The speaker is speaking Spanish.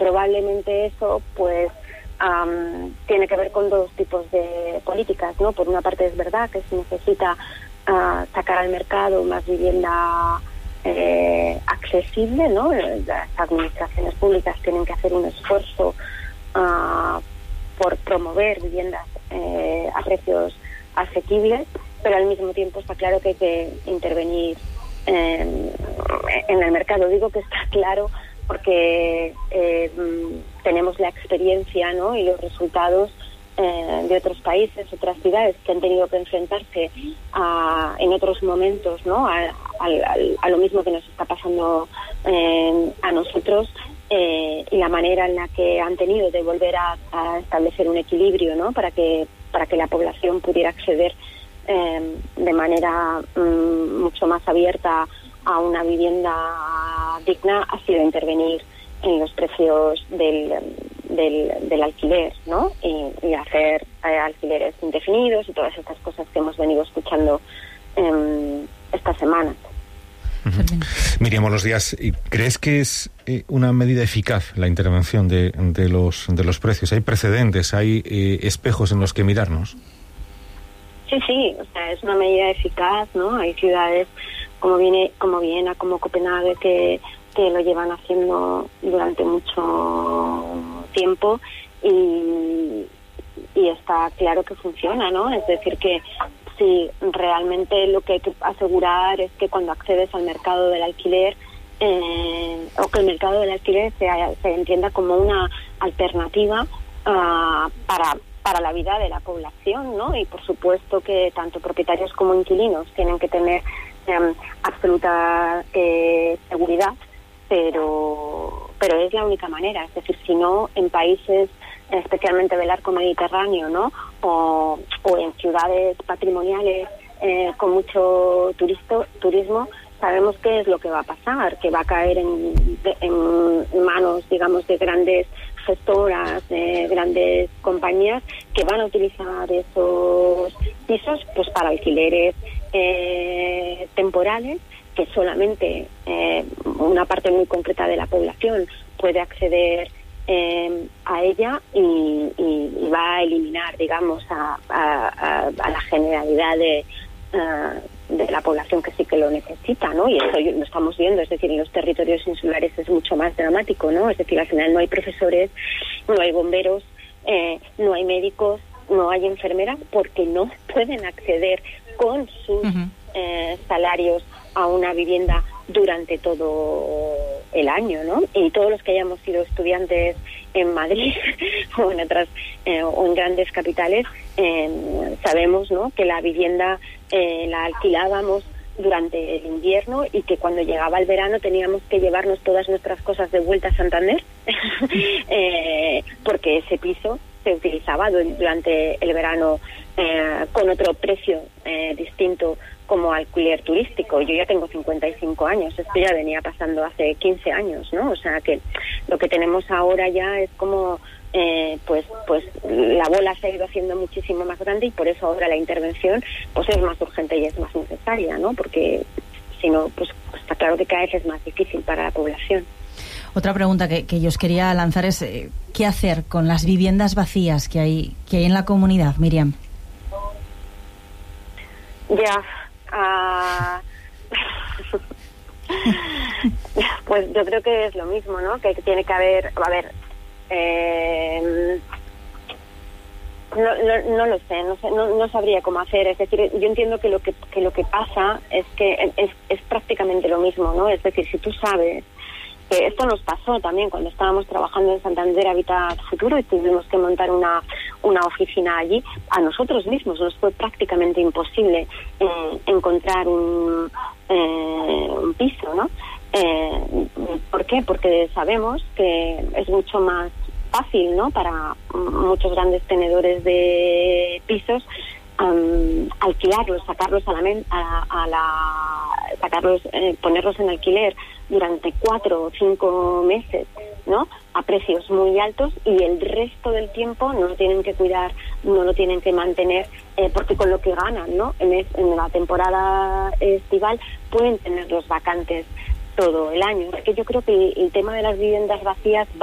probablemente eso pues tiene que ver con dos tipos de políticas, ¿no? Por una parte es verdad que se necesita sacar al mercado más vivienda accesible, ¿no? Las administraciones públicas tienen que hacer un esfuerzo por promover viviendas a precios asequibles, pero al mismo tiempo está claro que hay que intervenir en el mercado. Digo que está claro porque tenemos la experiencia, ¿no? Y los resultados de otros países, otras ciudades que han tenido que enfrentarse en otros momentos, ¿no? a lo mismo que nos está pasando a nosotros, y la manera en la que han tenido de volver a establecer un equilibrio, ¿no? para que la población pudiera acceder de manera mucho más abierta a una vivienda digna, ha sido intervenir en los precios del alquiler, ¿no? Y hacer alquileres indefinidos y todas estas cosas que hemos venido escuchando esta semana. Miriam, buenos días. ¿Crees que es una medida eficaz la intervención de los precios? ¿Hay precedentes, hay espejos en los que mirarnos? Sí, o sea, es una medida eficaz, ¿no? Hay ciudades como Viena, como Copenhague, que lo llevan haciendo durante mucho tiempo y está claro que funciona, ¿no? Es decir, que si realmente lo que hay que asegurar es que cuando accedes al mercado del alquiler, o que el mercado del alquiler se entienda como una alternativa para la vida de la población, ¿no? Y por supuesto que tanto propietarios como inquilinos tienen que tener absoluta seguridad, pero es la única manera. Es decir, si no, en países especialmente del arco mediterráneo, ¿no? O en ciudades patrimoniales con mucho turismo, sabemos qué es lo que va a pasar, que va a caer en manos, digamos, de grandes gestoras, de grandes compañías que van a utilizar esos pisos pues para alquileres temporales, que solamente una parte muy concreta de la población puede acceder a ella, y va a eliminar, digamos, a la generalidad de la población que sí que lo necesita, ¿no? Y eso lo estamos viendo, es decir, en los territorios insulares es mucho más dramático, ¿no? Es decir, al final no hay profesores, no hay bomberos, no hay médicos, no hay enfermeras, porque no pueden acceder con sus salarios a una vivienda durante todo el año, ¿no? Y todos los que hayamos sido estudiantes en Madrid o en otras o en grandes capitales, sabemos, ¿no? Que la vivienda la alquilábamos durante el invierno y que cuando llegaba el verano teníamos que llevarnos todas nuestras cosas de vuelta a Santander porque ese piso se utilizaba durante el verano con otro precio distinto como alquiler turístico. Yo ya tengo 55 años, esto ya venía pasando hace 15 años, ¿no? O sea que lo que tenemos ahora ya es como pues la bola se ha ido haciendo muchísimo más grande, y por eso ahora la intervención pues es más urgente y es más necesaria, ¿no? Porque si no, pues está claro que cada vez es más difícil para la población. Otra pregunta que yo os quería lanzar es ¿qué hacer con las viviendas vacías que hay en la comunidad, Miriam? Ya, pues yo creo que es lo mismo, ¿no? Que tiene que haber, no lo sé, no sabría cómo hacer. Es decir, yo entiendo que lo que pasa es que es prácticamente lo mismo, ¿no? Es decir, si tú sabes que esto nos pasó también cuando estábamos trabajando en Santander Habitat Futuro y tuvimos que montar una oficina allí, a nosotros mismos nos fue prácticamente imposible encontrar un piso, ¿no? ¿Por qué? Porque sabemos que es mucho más fácil, ¿no? Para muchos grandes tenedores de pisos alquilarlos, sacarlos ponerlos en alquiler durante 4 o 5 meses, ¿no? A precios muy altos, y el resto del tiempo no lo tienen que cuidar, no lo tienen que mantener, porque con lo que ganan, ¿no? En la temporada estival pueden tenerlos vacantes todo el año. Es que yo creo que el tema de las viviendas vacías